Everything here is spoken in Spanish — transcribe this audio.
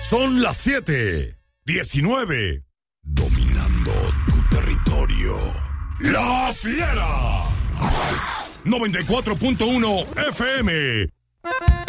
Son las 7:19. Dominando tu territorio. La Fiera. 94.1 FM.